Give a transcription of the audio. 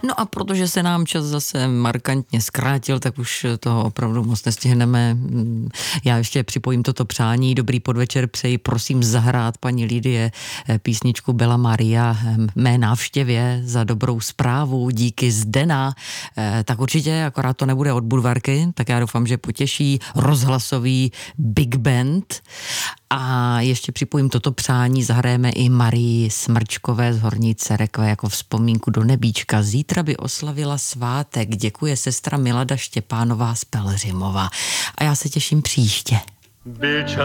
No a protože se nám čas zase markantně zkrátil, tak už toho opravdu moc nestihneme. Já ještě připojím toto přání. Dobrý podvečer přeji, prosím zahrát paní Lidie písničku Bella Maria mé návštěvě za dobrou zprávu, díky Zdena. Tak určitě, akorát to nebude od Budvarky, tak já doufám, že potěší rozhlasový Big Band. A ještě připojím toto přání, zahrajeme i Marii Smrčkové z Horní Cerekve jako vzpomínku do nebíčka. Zítra by oslavila svátek, děkuje sestra Milada Štěpánová z Pelhřimova. A já se těším příště.